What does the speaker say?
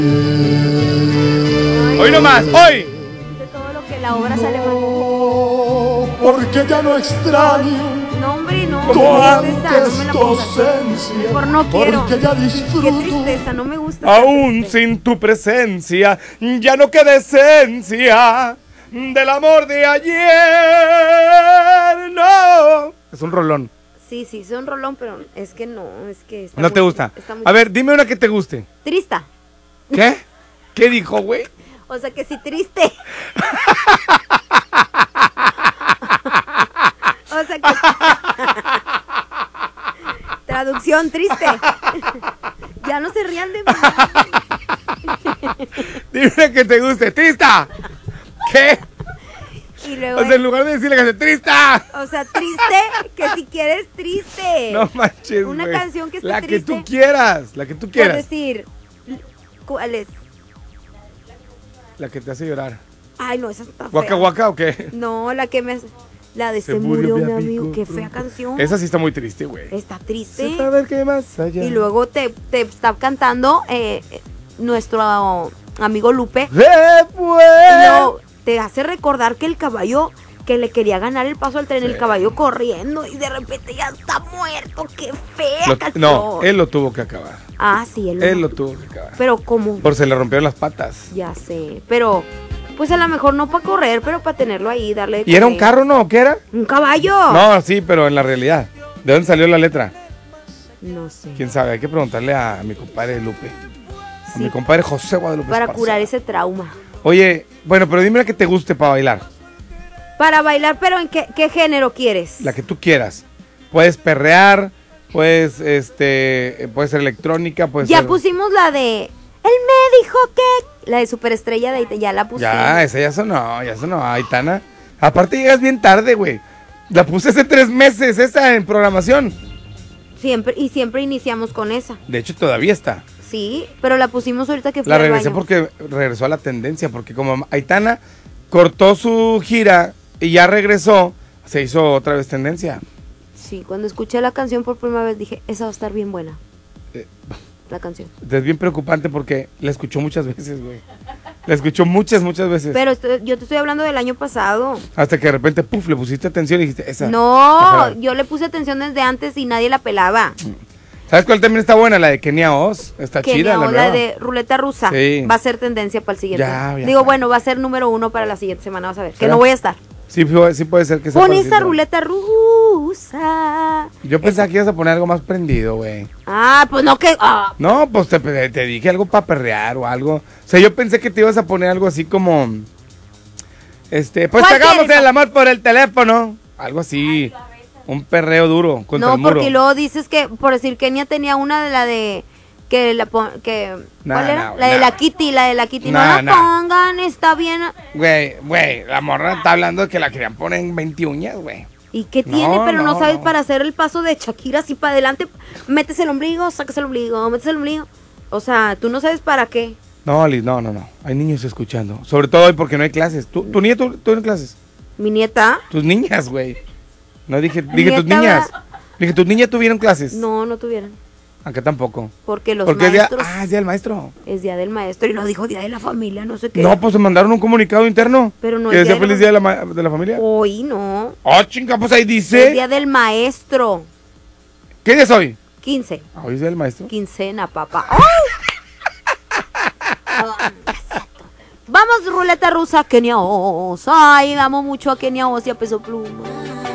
Hoy nomás, hoy. De todo lo que la obra sale mal. Porque ya no extraño No, hombre, no. como Qué tristeza, antes no me la tu pongas. ausencia. Mejor no quiero. Porque ya Qué disfruto. tristeza, no me gusta. Aún sin tu presencia, ya no queda esencia del amor de ayer. No. Es un rolón. Sí, sí, soy un rolón, pero es que no, es que está ¿No muy- te gusta? está muy A ver, dime una que te guste. trista. ¿Qué? ¿Qué dijo, güey? O sea que sí, triste. O sea que... Traducción, triste. Ya no se rían de mí. Dime una que te guste. ¡Trista! ¿Qué? Y luego, O sea, en lugar de decirle que se trista. o sea, triste, que si quieres triste. No manches, Una güey. canción que esté La triste. que tú quieras, la que tú Por quieras. decir, ¿cuál es? La que te hace llorar. Ay, no, esa está fea. ¿Waka Waka o qué? No, la que me... La de Se murió mi amigo. Qué fea canción. Esa sí está muy triste, güey. Está triste. Sin saber qué más allá. Y luego te está cantando nuestro amigo Lupe. Se fue. Y luego te hace recordar que el caballo, que le quería ganar el paso al tren, Sí. el caballo corriendo y de repente ya está muerto. Qué fea canción. No, él lo tuvo que acabar. Ah, sí, Él lo tuvo que acabar. Pero ¿cómo? Por se le rompieron las patas. Ya sé. Pero, pues a lo mejor no para correr, pero para tenerlo ahí, darle de ¿Y era un comer. carro, no? ¿Qué era? ¿Un caballo? No, sí, pero en la realidad. ¿De dónde salió la letra? No sé. ¿Quién sabe? Hay que preguntarle a mi compadre Lupe. A Sí, mi compadre José Guadalupe para Esparza. curar ese trauma. Oye, bueno, pero dime la que te guste para bailar. Para bailar, pero ¿en qué género quieres? La que tú quieras. Puedes perrear, puedes ser electrónica, puede Ya ser... pusimos la de... Él me dijo que... La de Superestrella de Aitana, ya la pusimos. Ya, esa ya sonó, Aitana. Aparte llegas bien tarde, güey. La puse hace 3 meses, esa en programación. Siempre iniciamos con esa. De hecho, todavía está. Sí, pero la pusimos ahorita que fue La al regresé baño. porque regresó a la tendencia, porque como Aitana cortó su gira y ya regresó, se hizo otra vez tendencia. Sí, cuando escuché la canción por primera vez dije, esa va a estar bien buena. Eh. La canción. Es bien preocupante porque la escuchó muchas veces, güey. La escuchó muchas veces. Pero yo te estoy hablando del año pasado. Hasta que de repente, puf, le pusiste atención y dijiste, esa. No, Ajá. yo le puse atención desde antes y nadie la pelaba. ¿Sabes cuál también está buena? La de Kenia Oz. Está Que chida, no, la la nueva. de Ruleta Rusa. Sí. Va a ser tendencia para el siguiente. Ya Digo, fue. bueno, va a ser número 1 para la siguiente semana, vas a ver. Que ¿Será? no voy a estar. Sí, sí puede ser que sea Pon parecido. esa ruleta rusa. Yo pensaba que ibas a poner algo más prendido, güey. Ah, pues no que... ah. No, pues te dije algo para perrear o algo. O sea, yo pensé que te ibas a poner algo así como... pues ¿Cuál hagamos quieres? el amor por el teléfono. Algo así. Un perreo duro contra No, el muro. porque luego dices que, por decir, Kenia tenía una de la de... Que la que Nah, ¿cuál era? nah, La de nah. la Kitty, la de la Kitty. Nah, no la nah. pongan, está bien. Güey, la morra está hablando de que la querían poner en 20 uñas, güey. ¿Y qué No, tiene? Pero no no, sabes no. para hacer el paso de Shakira así para adelante. Metes el ombligo, sacas el ombligo, metes el ombligo. O sea, tú no sabes para qué. No, Liz, no. Hay niños escuchando. Sobre todo hoy porque no hay clases. ¿Tu nieto en clases? Mi nieta, Tus niñas, güey. No dije Nieta, tus niñas. ¿verdad? Dije, tus niñas tuvieron clases. no tuvieran. Acá tampoco. Porque los Porque maestros... es día del maestro. Es día del maestro y no dijo día de la familia, no sé qué. No, pues se mandaron un comunicado interno. Pero no que es decía día de feliz día de la familia. Hoy no. Oh, chinga, pues ahí Es dice. día del maestro. ¿Qué día es hoy? 15. Ah, hoy es día del maestro. Quincena, papá. ¡Ay! Vamos, ruleta rusa, Kenia Oz. Ay, amo mucho a Kenia Oz y a Peso Pluma.